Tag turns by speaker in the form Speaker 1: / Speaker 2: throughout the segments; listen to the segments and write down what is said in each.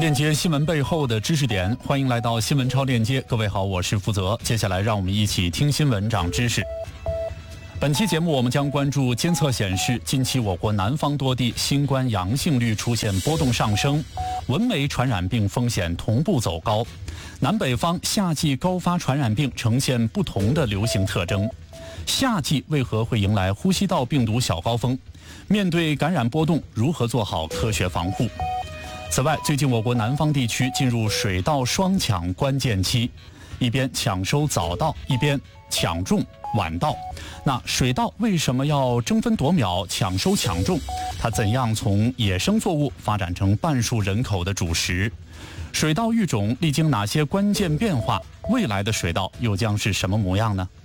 Speaker 1: 链接新闻背后的知识点，欢迎来到新闻超链接。各位好，我是负责。接下来让我们一起听新闻长知识。本期节目我们将关注监测显示，近期我国南方多地新冠阳性率出现波动上升，蚊媒传染病风险同步走高。南北方夏季高发传染病呈现不同的流行特征。夏季为何会迎来呼吸道病毒小高峰？面对感染波动，如何做好科学防护？此外，最近我国南方地区进入水稻双抢关键期，一边抢收早稻，一边抢种晚稻。那水稻为什么要争分夺秒抢收抢种？它怎样从野生作物发展成半数人口的主食？水稻育种历经哪些关键变化？未来的水稻又将是什么模样呢？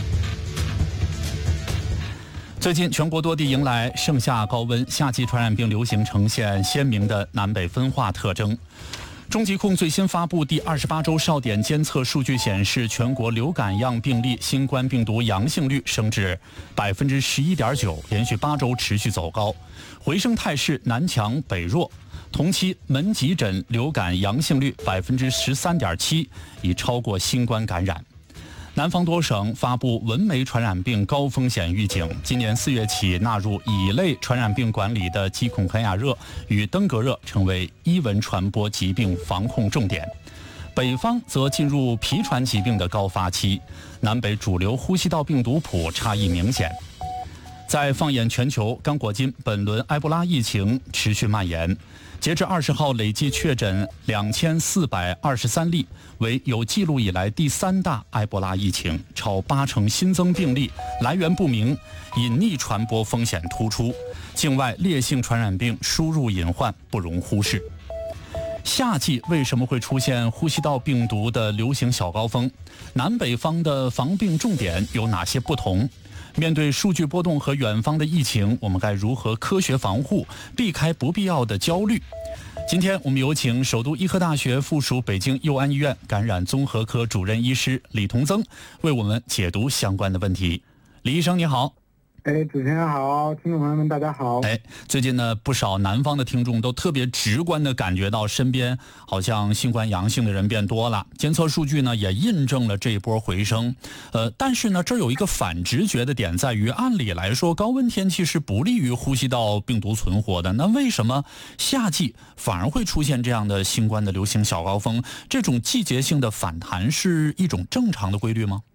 Speaker 1: 最近全国多地迎来盛夏高温，夏季传染病流行呈现鲜明的南北分化特征。中疾控最新发布第28周哨点监测数据显示，全国流感样病例新冠病毒阳性率升至11.9%，连续8周持续走高，回升态势南强北弱。同期门急诊流感阳性率13.7%，已超过新冠感染。南方多省发布蚊媒传染病高风险预警，今年4月起纳入乙类传染病管理的吉孔肯亚热与登革热成为伊蚊传播疾病防控重点。北方则进入皮传疾病的高发期，南北主流呼吸道病毒谱差异明显。再放眼全球，刚果金本轮埃博拉疫情持续蔓延，截至20号累计确诊2423例，为有记录以来第3大埃博拉疫情，超80%新增病例来源不明，隐匿传播风险突出，境外烈性传染病输入隐患不容忽视。夏季为什么会出现呼吸道病毒的流行小高峰？南北方的防病重点有哪些不同？面对数据波动和远方的疫情，我们该如何科学防护，避开不必要的焦虑？今天我们有请首都医科大学附属北京佑安医院感染综合科主任医师李同增为我们解读相关的问题。李医生你好。
Speaker 2: 主持人好，听众朋友们大家好。
Speaker 1: 最近呢，不少南方的听众都特别直观地感觉到身边好像新冠阳性的人变多了，监测数据呢也印证了这一波回升。但是呢，这儿有一个反直觉的点在于，按理来说高温天气是不利于呼吸道病毒存活的，那为什么夏季反而会出现这样的新冠的流行小高峰？这种季节性的反弹是一种正常的规律吗？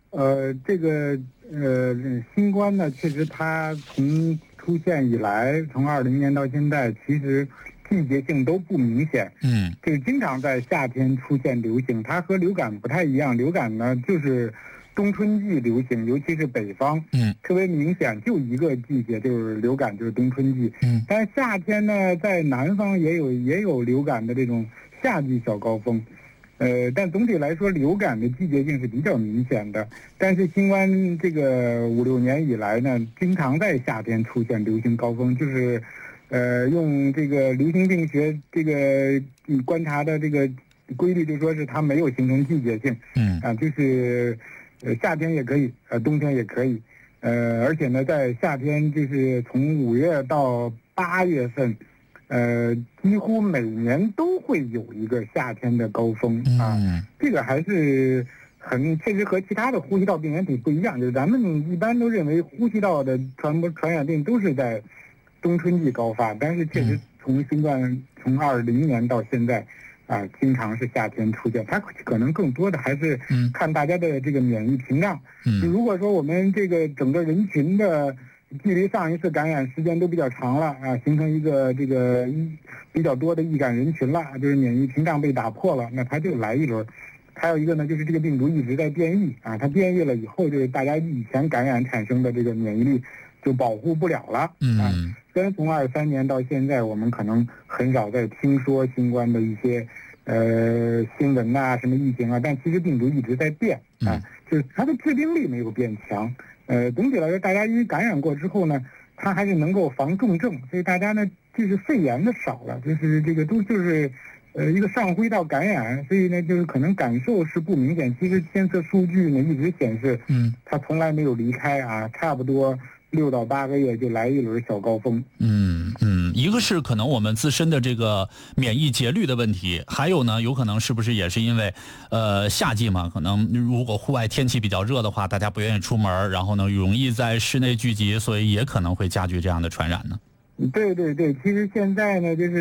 Speaker 2: 新冠呢，确实它从出现以来，从20年到现在，其实季节性都不明显。这个经常在夏天出现流行，它和流感不太一样。流感呢，就是冬春季流行，尤其是北方，特别明显，就一个季节就是流感，就是冬春季。但是夏天呢，在南方也有流感的这种夏季小高峰。但总体来说，流感的季节性是比较明显的。但是新冠这个5、6年以来呢，经常在夏天出现流行高峰，就是用这个流行病学这个观察的这个规律，就说是它没有形成季节性。就是夏天也可以，冬天也可以。而且呢，在夏天就是从5月到8月份。几乎每年都会有一个夏天的高峰这个还是确实和其他的呼吸道病原体不一样，就是咱们一般都认为呼吸道的传染病都是在冬春季高发，但是确实从新冠从20年到现在经常是夏天出现，它可能更多的还是看大家的这个免疫屏障。如果说我们这个整个人群的距离上一次感染时间都比较长了形成一个这个比较多的易感人群了，就是免疫屏障被打破了，那它就来一轮。还有一个呢，就是这个病毒一直在变异它变异了以后，就是大家以前感染产生的这个免疫力就保护不了了虽然从23年到现在，我们可能很少再听说新冠的一些新闻什么疫情但其实病毒一直在变就是它的致病力没有变强。总体来说，大家因为感染过之后呢，它还是能够防重症，所以大家呢就是肺炎的少了，就是这个都就是一个上呼吸道感染，所以呢就是可能感受是不明显。其实监测数据呢一直显示，它从来没有离开差不多 6到8个月就来一轮小高峰。
Speaker 1: 一个是可能我们自身的这个免疫节律的问题，还有呢，有可能是不是也是因为夏季嘛，可能如果户外天气比较热的话，大家不愿意出门，然后呢容易在室内聚集，所以也可能会加剧这样的传染呢。
Speaker 2: 对，其实现在呢，就是